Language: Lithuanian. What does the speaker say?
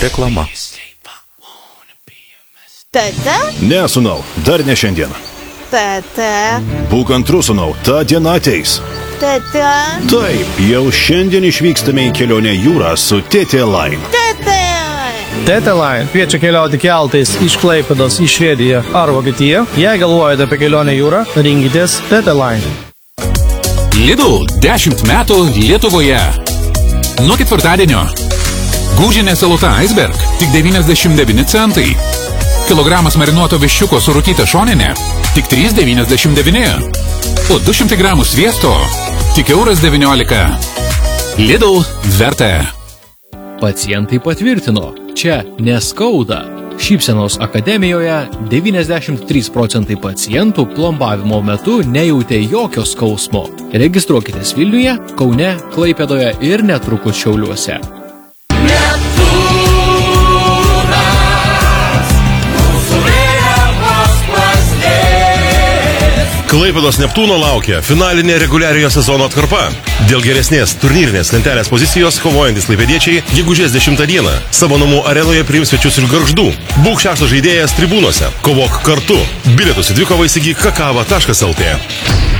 Reklama. Tete? Ne, sūnau, dar ne šiandien. Tete? Būk antrus, sūnau, ta diena ateis. Tete? Taip, jau šiandien išvykstame į kelionę jūrą su TT Line. Tete? TT Line kviečia keliauti keltais iš Klaipėdos į Švediją ar Vokietiją. Jei galvojate apie kelionę jūrą, rinkitės TT Line. Lidl 10 metų Lietuvoje. Nuo ketvirtadienio. Gūžinė salota Iceberg tik 99 centai. Kilogramas marinuoto viščiuko su rūkyta šoninė tik 3,99. O 200 gramų sviesto tik €19. Lidl verta. Pacientai patvirtino, čia neskauda. Šypsenos akademijoje 93% pacientų plombavimo metu nejautė jokio skausmo. Registruokitės Vilniuje, Kaune, Klaipėdoje ir netrukus Šiauliuose. Klaipėdos Neptūno laukia finalinė reguliariojo sezono atkarpa. Dėl geresnės turnyrinės lentelės pozicijos kovojantys klaipėdiečiai gegužės 10 dieną savo namų arenoje priims svečius iš Gargždų. Būk šeštas žaidėjas tribūnose. Kovok kartu. Bilietus į dvikovą įsigyk kakava.lt.